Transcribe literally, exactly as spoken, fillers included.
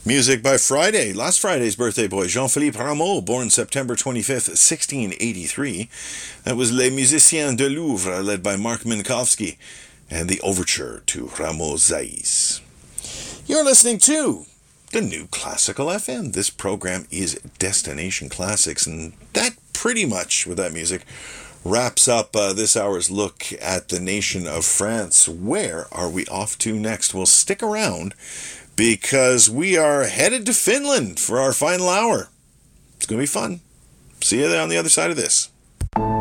Music by Friday, last Friday's birthday boy, Jean-Philippe Rameau, born September twenty-fifth, sixteen eighty-three. That was Les Musiciens de Louvre, led by Mark Minkowski, and the overture to Rameau Zaïs. You're listening to the New Classical F M. This program is Destination Classics, and that pretty much, with that music, wraps up uh, this hour's look at the nation of France. Where are we off to next? Well, stick around, because we are headed to Finland for our final hour. It's going to be fun. See you there on the other side of this.